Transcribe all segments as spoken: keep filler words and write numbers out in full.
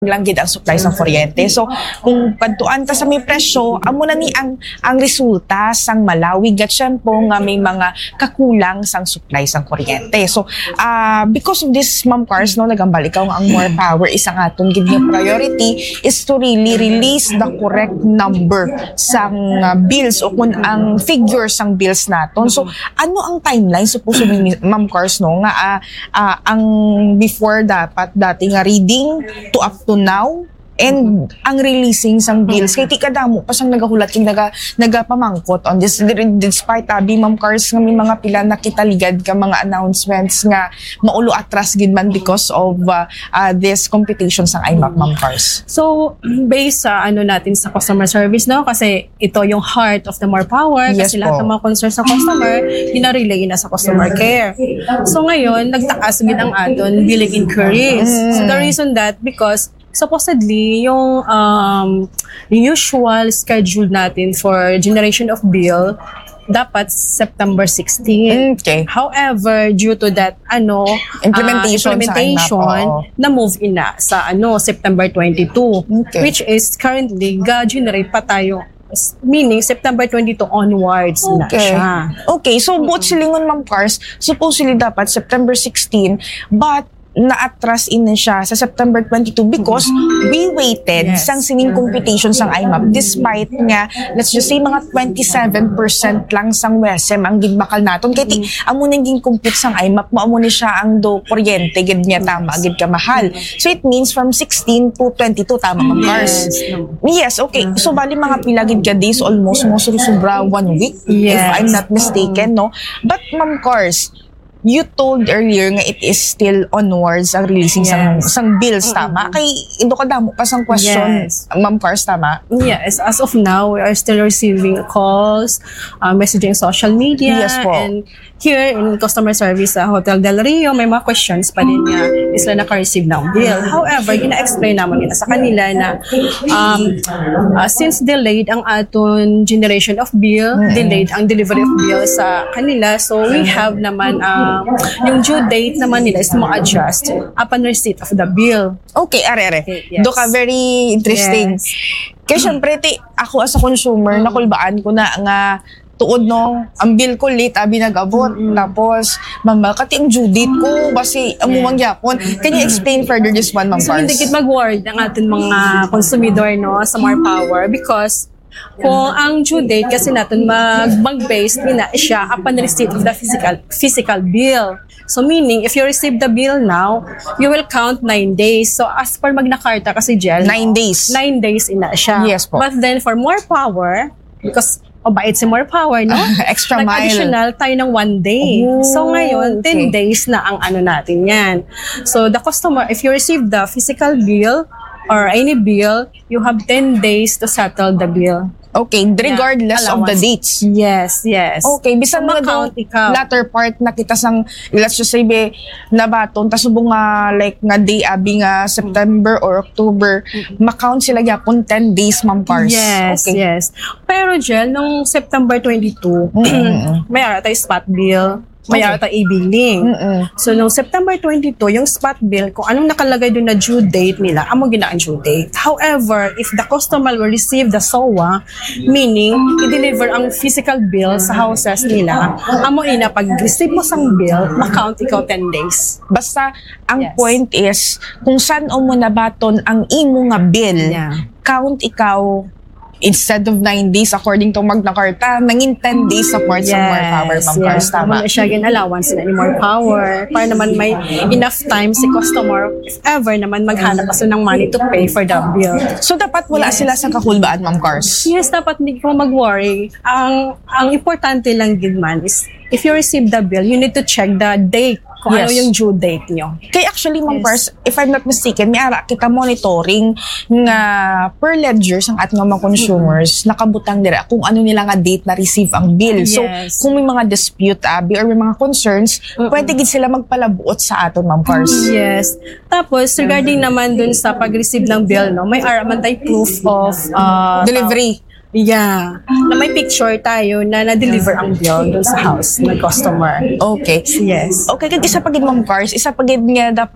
lang gid ang supply sa kuryente. So kung kadtuan ta sa may presyo, amo na ni ang ang resulta sang malawig at syempo nga may mga kakulang sang supply sang kuryente. So uh, because of this, Ma'am Cars, no, nagambal ikaw nga ang more power isang aton gid nga priority is to really release the correct number sang uh, bills o kun ang figures sang bills naton. So ano ang timeline supposedly, Ma'am Cars, no, nga uh, uh, ang before dapat dati nga reading to up to now and ang releasing sang bills kay ti kadamo pa sang nagahulat king naga nagapamangkot on this despite abi, Ma'am Cars, nga may mga pila nakitaligad ka mga announcements nga maulo atras gid man because of uh, uh, this computation sang I M A P, Ma'am Cars. So based sa ano natin sa customer service, no, kasi ito yung heart of the more power, Yes kasi po. lahat ng mga concerns sa customer ina-relay na sa customer care. So ngayon nagtaas gid ang aton billing inquiries. Mm. So the reason that because supposedly, yung um, yung usual schedule natin for generation of bill, dapat September sixteenth. Okay. However, due to that, ano, Implementation uh, sa I M A P, implementation, oo. na-move in na sa, ano, September twenty-two. Okay. Which is currently, ga-generate pa tayo. Meaning, September twenty-two onwards na Okay. siya. Okay, so both silingon, Ma'am Cars, supposedly dapat September sixteenth, but na-atras in na siya sa September twenty-two because we waited Yes. sang sining computation sang I M A P despite nga, let's just say, mga twenty-seven percent lang sang W E S M ang gidbakal naton. Kaya ti, amo nang ging compute sang I M A P, mo amo ni siya ang do kuryente, gid niya tama, gid ka mahal. So it means from sixteen to twenty-two, tama, Ma'am Cars? Yes, no. Yes, okay. So bali mga pila gid ka days, almost mo sobra one week, if Yes. I'm not mistaken, no? But Ma'am Cars, you told earlier nga it is still onwards ang releasing sang, Yes. sang bills, tama? Kay indo ka damo pa sang question, Yes. Ma'am Cars, tama? Yes, as of now, we are still receiving calls, uh, messaging social media, Yes po. and here in customer service sa Hotel Del Rio, may mga questions pa din niya, is na naka-receive ng bill. However, gina-explain naman nila sa kanila na um, uh, since delayed ang aton generation of bill, delayed ang delivery of bill sa kanila, so we have naman um, yung due date naman nila is ma-adjust upon receipt of the bill. Okay, are, are. Okay, yes. Do ka very interesting. Yes. Kaya syempre, ti, ako as a consumer, nakulbaan ko na nga tuod, no, ang bill ko late abi nag-abot, tapos mama kati ang due date ko basi amo mangyapon. Can you explain further this one, Ma'am So, Cars? hindi kit mag-worried ang ating mga consumidor, no, sa more power because kung ang due date kasi natin mag, mag-base nila siya upon receipt of the physical physical bill. So meaning, if you receive the bill now, you will count nine days. So as per Magna Carta kasi, Jel, Nine days. nine days ina siya. Yes po. But then for more power, because mabait si more power, no? Extra mile. Nag-additional tayo ng one day. Oh, so ngayon, ten okay. days na ang ano natin yan. So the customer, if you receive the physical bill or any bill, you have ten days to settle the bill. Okay, regardless Yeah, of the allowance. dates. Yes, yes. Okay, bisan So, mga ma-count do ikaw. latter part na kita sang, let's just say, be, nabaton, tas subong nga, like, nga day, abi nga, September or October, ma-count sila yapon ten days, Ma'am Cars. Yes, Okay. yes. Pero, Jel, nung September twenty-two, may ara tayo spot bill, may Okay. ara tayo e-billing. Mm-mm. So, nung September twenty-two, yung spot bill, kung anong nakalagay doon na due date nila, amo gina ang due date. However, if the customer will receive the S O A, meaning, i-deliver ang physical bill sa houses nila, amo ina, pag-receive mo sang bill, ma-count ikaw ten days. Basta, ang Yes. point is, kung saan o mo nabaton ang imo nga bill, Yeah. count ikaw, instead of nine days, according to Magna Carta, nangin ten days sa part sa more power, Ma'am Cars, tama? Wala siya gin allowance na ni more power para naman may enough time si customer if ever naman maghanap kasi ng money to pay for the bill. So, dapat wala sila sa kakulbaan, Ma'am Cars? Yes, dapat hindi ko mag-worry. Ang ang importante lang din man is if you receive the bill, you need to check the date kung ano Yes. yung due date nyo. Kaya actually, Ma'am Yes. Cars, if I'm not mistaken, may ara kita monitoring nga per ledger sang at nga mga consumers, nakabutang nila kung ano nila nga date na receive ang bill. So, Yes. kung may mga dispute, abi, or may mga concerns, pwede gid sila magpalabuot sa aton, Ma'am Cars. Yes. Tapos, regarding naman dun sa pag-receive ng bill, no, may ara man tayo proof of uh, Delivery. Yeah. Na may picture tayo na na-deliver ang bill dun sa house ng customer. Okay. Yes. Okay, kag isa pagid, Ma'am Cars, isa pagid nga dapat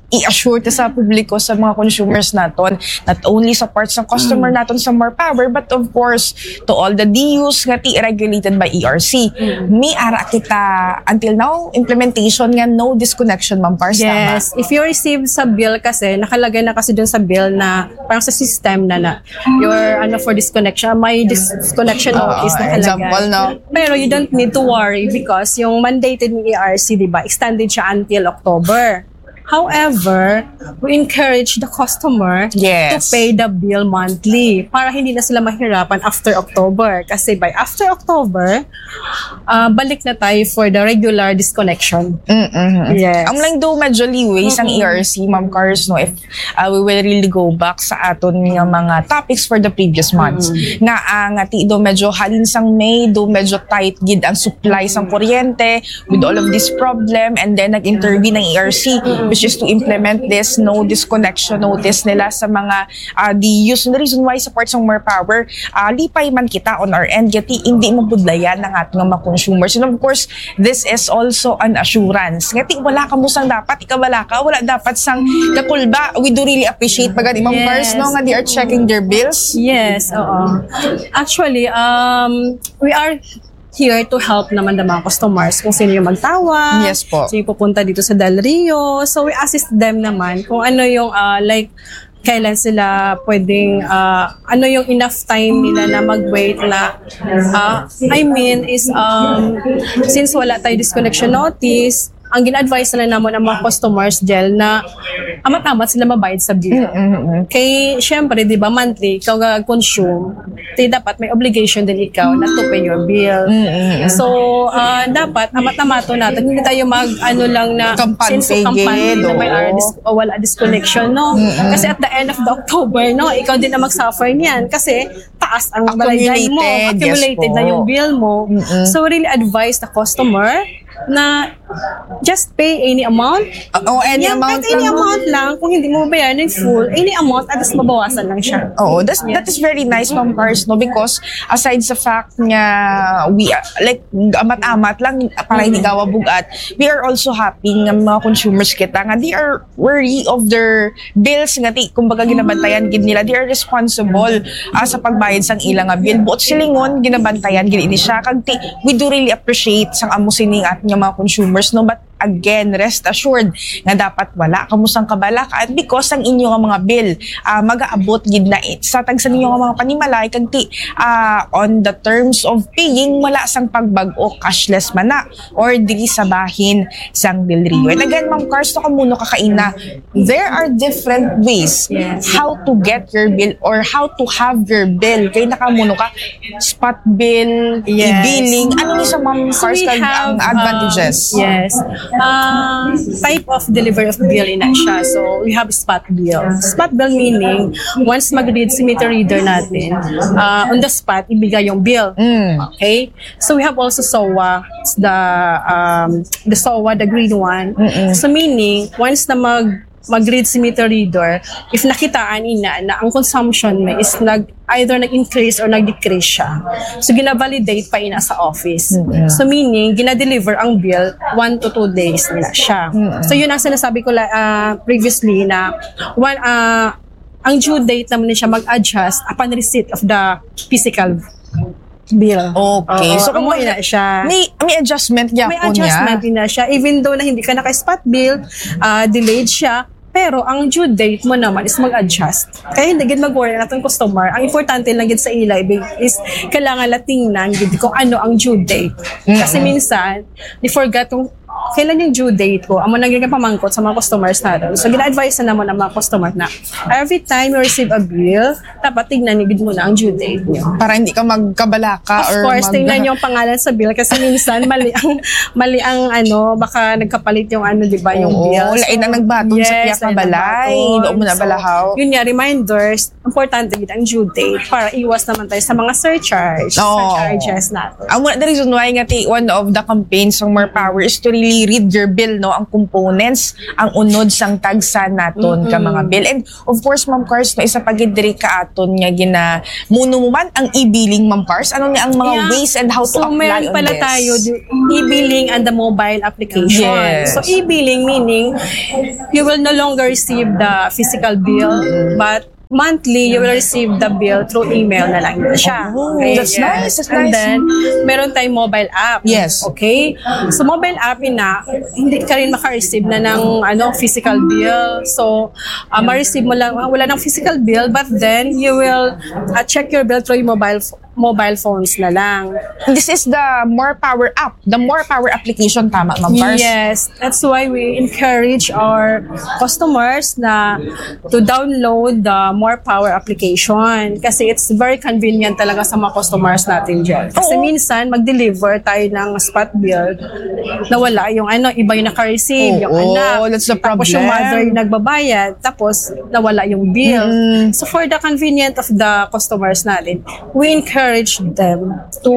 i-assure ta sa publiko, sa mga consumers naton, not only sa parts ng customer naton sa More Power, but of course to all the D Us nga ti regulated by E R C. May ara kita until now implementation nga no disconnection, Ma'am Pars. Yes, if you receive sa bill kasi nakalagay na kasi dun sa bill na parang sa system na na your ano for disconnection, may disconnection notice Uh, na example, no? Pero you don't need to worry because yung mandated ng E R C, di ba, extended siya until October. However, we encourage the customer Yes. to pay the bill monthly para hindi na sila mahirapan after October. Kasi by after October, uh, balik na tayo for the regular disconnection. Mm-mm. Yes. Ang lang daw medyo leeway sang E R C, Ma'am Cars, no, if uh, we will really go back sa aton nga mga topics for the previous months. Nga ang uh, ti do medyo halin sang May, do medyo tight gid ang supply sang kuryente with all of this problem, and then nag-intervene ng E R C which is to implement this no disconnection notice nila sa mga uh, D Us. The reason why sa parts ng More Power, uh, lipay man kita on our end, gati hindi mabudlayan ng ating mga consumers. And of course, this is also an assurance. Ngati wala ka musang dapat, ikaw wala ka, wala dapat sang kakulba. We do really appreciate pagad imong Yes. Cars, no, nga they are checking their bills. Yes, oo. Actually, um, we are here to help naman the mga customers kung sino yung magtawag, Yes po. sino yung pupunta dito sa Del Rio. So we assist them naman kung ano yung uh, like kailan sila pwedeng uh, ano yung enough time nila na mag-wait na uh, I mean is um, since wala tayo disconnection notice, ang gina-advise na naman ng mga customers Del na amat-amat sila mabayad sa bill. Mm-mm. Kay, syempre, di ba, monthly, ikaw ga-consume, di dapat may obligation din ikaw na to pay your bill. Mm-mm. So, uh, dapat, amat-amato natin. Hindi tayo mag, ano lang na, Kampante, since kampante na may oo. ara, dis- o wala disconnection, no? Kasi at the end of the October, no, ikaw din na mag-suffer niyan. Kasi, taas ang balaydan mo. Accumulated, yes Accumulated po. na yung bill mo. Mm-mm. So, really advise the customer na just pay any amount. Oh, any Yan, amount kahit any lang. amount lang, kung hindi mo bayaran in full, any amount, at least mabawasan lang siya. Oo, that's, that is very nice, Ma'am Cars, no? Because aside sa fact nga we, uh, like, amat-amat lang, para hindi gawa bugat, we are also happy nga mga consumers kita nga they are worry of their bills nga ti, kumbaga ginabantayan gid nila, they are responsible uh, sa pagbayad sang ilang nga bill. Buot silingon, ginabantayan gid ini siya. Kag ti, we do really appreciate sang amo sining at nga mga consumers, no? But again, rest assured nga dapat wala kamusang kabalaka at because ang inyo nga mga bill uh, mag-aabot gid na it sa tagsa ninyo nga mga panimalay kag ti uh, on the terms of paying wala sang pagbag-o cashless man na or dili sa bahin sang Del Rio. And again, Ma'am Cars, to kamuno kakaina, there are different ways Yes. how to get your bill or how to have your bill. Kay nakamuno ka spot bill, Yes. e-billing, ano ni sa Ma'am So Cars we kag ang have, advantages? uh, yes. Uh, type of delivery of bill in siya. So, we have spot bill. Spot bill meaning, once mag-read si meter reader natin, uh, on the spot, ibigay yung bill. Mm. Okay? So, we have also S O A, it's the, um, the S O A, the green one. Mm-mm. So, meaning, once na mag mag-read si meter reader, if nakitaan ina na ang consumption mo is nag either nag-increase or nag-decrease siya. So, gina-validate pa ina sa office. Mm-hmm. So, meaning, gina-deliver ang bill one to two days nila siya. Mm-hmm. So, yun ang sinasabi ko uh, previously na one, uh, ang due date naman siya mag-adjust upon receipt of the physical bill. Okay. Oo, So, amo kung ina siya. may, may adjustment niya May po adjustment niya. din na siya. Even though na hindi ka naka-spot bill, uh, delayed siya, pero ang due date mo naman is mag-adjust. Kaya hindi gid mag-worry na itong customer. Ang importante lang gid sa ila is kailangan latingnan gid kung ano ang due date. Kasi minsan, they forgot kung kailan yung due date ko. Amo nang yung pamangkot sa mga customers natin. So, gina-advise na naman ang mga customer na every time you receive a bill, dapat tignan nigid mo na ang due date niyo. Para hindi ka magkabalaka Of or course, mag- tingnan yung pangalan sa bill kasi minsan mali ang mali ang ano, baka nagkapalit yung ano, 'di ba, yung Oo, bill. lain ang nagbaton sa piyak na lain ang balay. baton. Doon mo na balahaw. So, yun nga, reminders, importante din ang due date para iwas naman tayo sa mga surcharge, Oo. surcharges natin. Ang the reason why nga ti, one of the campaigns ng More Power is to really i-read your bill, no, ang components, ang unod sang tagsa naton ka mga bill. And of course, Ma'am Cars, no, isa pagid diri ka aton nga gina muno mo man ang e-billing, Ma'am Cars. Ano ni ang mga Yeah. ways and how to So, apply meron on pala this? tayo, di- e-billing and the mobile application. Yes. So, e-billing meaning you will no longer receive the physical bill, but monthly, you will receive the bill through email na lang din siya. Oh, that's nice, that's And nice. then, meron tayong mobile app. Yes. Okay? So, mobile app ina, hindi ka rin maka-receive na ng ano, physical bill. So, uh, ma-receive mo lang, wala ng physical bill, but then, you will uh, check your bill through your mobile mobile phones na lang. This is the More Power app, the More Power application, tama, Ma'am Cars? Yes, that's why we encourage our customers na to download the More Power application kasi it's very convenient talaga sa mga customers natin dyan. Kasi Oo. minsan mag-deliver tayo ng spot bill na wala yung ano, iba yung naka-receive, yung Oo, anak. that's the Tapos yung problem. mother yung nagbabayad, tapos nawala yung bill. Mm. So for the convenience of the customers natin, we encourage them to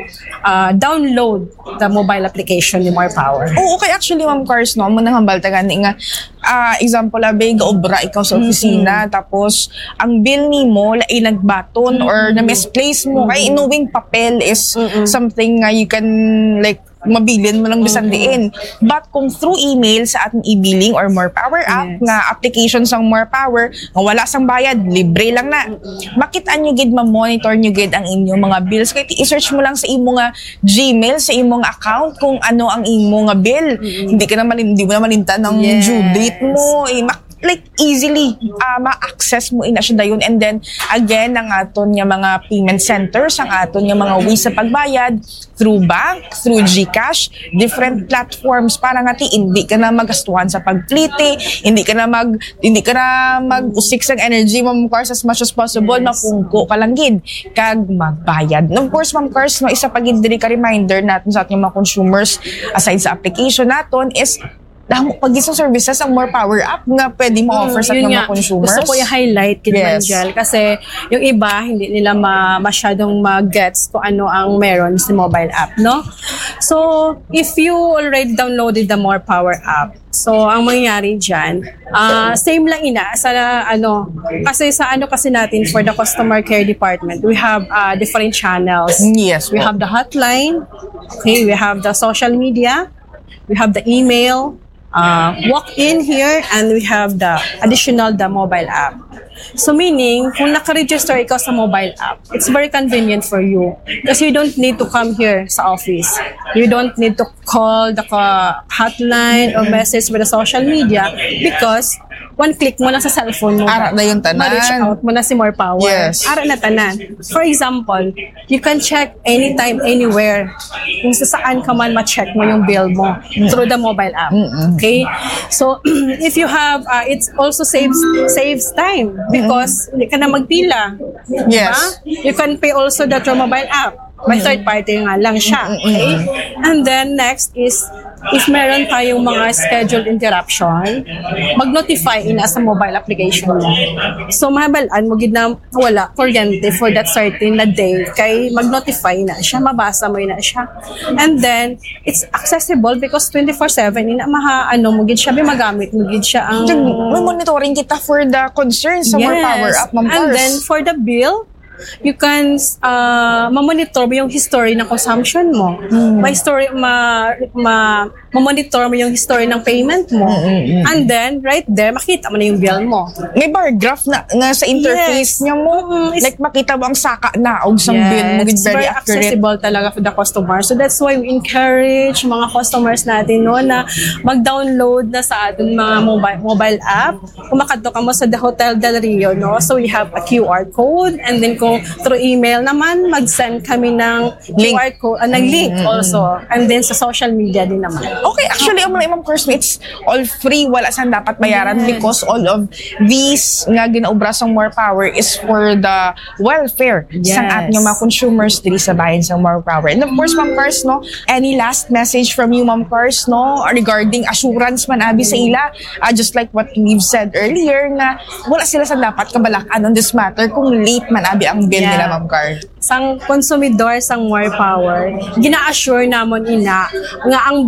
uh, download the mobile application ni More Power. Oo, okay. Actually, Ma'am Cars, no, mo nang hambal taga ni nga, ah, example, abe, gaobra ikaw sa opisina, tapos, ang bill ni mo, lai nagbaton, or na-misplace mo, kay knowing papel is something nga you can, like, mabilin mo lang bisan diin. But kung through email sa ating e-billing or More Power app, Yes. nga application sang More Power, nga wala sang bayad, libre lang na. Makita nyo gid, ma-monitor nyo gid ang inyong mga bills. Kaya i-search mo lang sa imo nga Gmail, sa imong account, kung ano ang imo nga bill. Hindi ka naman, hindi mo naman lintan ng Yes. due date mo. Eh, mak- like easily uh, ma-access mo ina siya dayon. And then again ang aton nga mga payment centers, ang aton nga mga ways sa pagbayad through bank, through GCash, different platforms para nga ti hindi ka na magastuhan sa pagplite, hindi ka na mag hindi ka na mag-usik sang energy, Ma'am Cars, as much as possible. Yes. Mapungko ka lang gid kag magbayad. And of course, Ma'am Cars, no, isa pa gid diri ka reminder natin sa ating mga consumers aside sa application naton is dahil pag isang services ang More Power app nga pwede mo offer sa Yun mga nga, consumers. Gusto ko i-highlight kid Yes. Manjel kasi yung iba hindi nila ma masyadong mag-gets kung ano ang meron sa mobile app, no? So, if you already downloaded the More Power app, so ang mangyayari diyan, uh, same lang ina sa ano kasi sa ano kasi natin for the customer care department, we have uh, different channels. Yes. We have the hotline, okay, we have the social media, we have the email, uh, walk in here, and we have the additional the mobile app. So meaning, kung naka-register ikaw sa mobile app, it's very convenient for you kasi you don't need to come here sa office. You don't need to call the uh, hotline or message with the social media because one click mo lang sa cellphone mo. Ara na yung tanan. Ma-reach out mo na si More Power. Yes. Ara na tanan. For example, you can check anytime, anywhere. Kung sa saan ka man ma-check mo yung bill mo through the mobile app. Okay? So, if you have, uh, it also saves saves time because hindi ka na magpila. Yes. Diba? You can pay also that through mobile app. May third party nga lang siya. Okay? And then next is, if meron tayong mga scheduled interruption, mag-notify ina sa mobile application mo. So, mahabalaan mo gid na wala kuryente for that certain na day, kay mag-notify na siya, mabasa mo na siya. And then, it's accessible because twenty-four seven ina maha, ano mo gid siya, magamit mo gid siya ang... May monitoring kita for the concerns sa More Power app, Ma'am Cars. And then, for the bill, you can uh, ma-monitor mo yung history ng consumption mo. Mm. Ma-history, ma, ma, ma-monitor mo yung history ng payment mo. Mm-mm. And then, right there, makita mo na yung bill mo. May bar graph na, na sa interface Yes. niya mo. Mm, it's- Like makita mo ang saka na og sang bill mo, gid it's very very accurate. accessible talaga for the customer. So that's why we encourage mga customers natin no, na mag-download na sa ating mga mobile mobile app. Kung makadto ka mo sa The Hotel Del Rio, no? So we have a Q R code, and then kung through email naman, mag-send kami ng Link. Q R code, uh, ng link also. And then sa social media din naman. Okay, actually, ang mga Ma'am Cars, it's all free. Wala saan dapat bayaran Yes. because all of these nga ginaubra sa More Power is for the welfare sang Yes. ating mga consumers diri sa bayan sa More Power. And of course, Ma'am Cars, no, any last message from you, Ma'am Cars, no, regarding assurance man abi sa ila, uh, just like what we've said earlier, nga wala sila sa dapat kabalakan on this matter kung late man abi ang bill Yeah. nila, Ma'am Cars. Sang konsumidor sang More Power, gina-assure namon ina nga ang bill nyo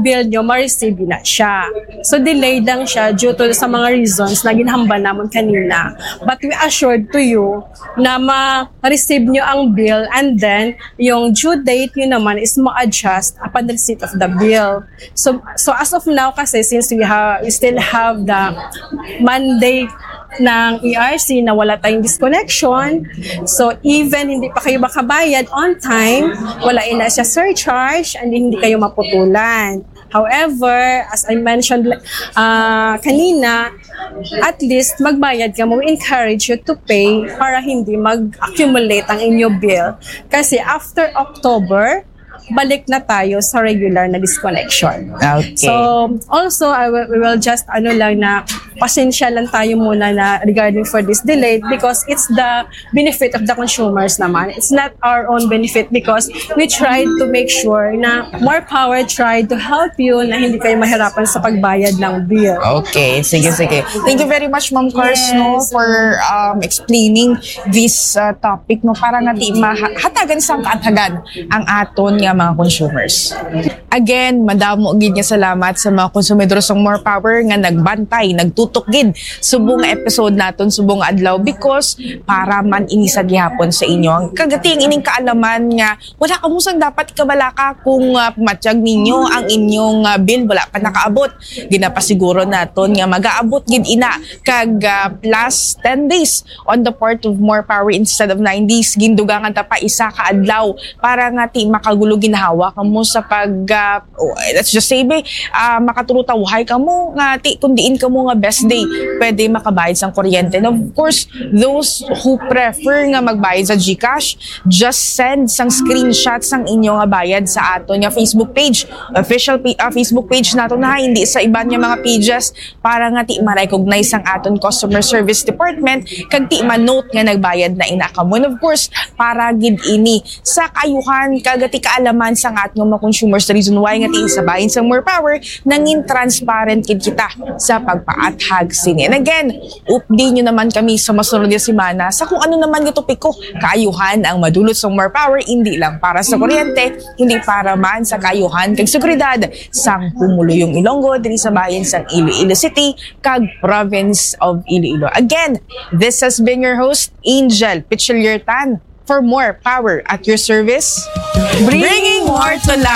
ninyo ma-receive na siya. So delayed lang siya due to sa mga reasons na ginhamba naman kanina. But we assured to you na ma-receive nyo ang bill and then yung due date nyo naman is ma-adjust upon the receipt of the bill. So so as of now kasi since we have we still have the Monday ng E R C na wala tayong disconnection. So, even hindi pa kayo makabayad on time, wala na siya surcharge and hindi kayo maputulan. However, as I mentioned uh, kanina, at least magbayad ka mo. We encourage you to pay para hindi mag-accumulate ang inyo bill. Kasi after October, balik na tayo sa regular na disconnection. Okay. So, also, I will, we will just, ano lang na, pasensya lang tayo muna na regarding for this delay because it's the benefit of the consumers naman. It's not our own benefit because we tried to make sure na more power tried to help you na hindi kayo mahirapan sa pagbayad ng bill. Okay, sige, sige. Thank you very much, Ma'am Cars, Yes. no, for um, explaining this uh, topic, no, para nga di mahatagan sang kaatagan ang aton nga mga consumers. Again, madamo gid nga salamat sa mga konsumidor sang More Power nga nagbantay, nagtutok gid subong episode naton subong adlaw because para man ini sa gihapon sa inyo ang kagating ining kaalaman nga wala ka musang dapat kabalaka kung uh, matiyag ninyo ang inyong uh, bill wala pa nakaabot. Ginapasiguro naton nga magaabot gid ina kag uh, plus ten days on the part of More Power instead of nine days. Gindugangan ta pa isa ka adlaw para nga ti makagulo ginhawa kamo sa pag uh, oh, let's just say be uh, makatulutaw-hay kamo nga ti kundiin kamo nga best day pwede makabayad sang kuryente. And of course, those who prefer nga magbayad sa GCash, just send sang screenshot sang inyo nga bayad sa aton nga Facebook page, official uh, Facebook page nato na hindi sa iban nga mga pages para nga ti ma-recognize ang aton customer service department kag ti ma-note nga nagbayad na ina kamo. And of course, para gid ini sa kayuhan kag ti kaalaman sang aton mga consumers, the reason why nga ti sabayin sang More Power nangin transparent kid kita sa pagpaathag sini. And again, update nyo naman kami sa masunod na semana sa kung ano naman yung topiko kaayuhan ang madulot sa More Power, hindi lang para sa kuryente, hindi para man sa kaayuhan kag seguridad sang Pumuluyong Ilonggo diri sa bayan sang Iloilo City kag province of Iloilo. Again, this has been your host Angel Pichiliertan for More Power at your service, bringing more to life.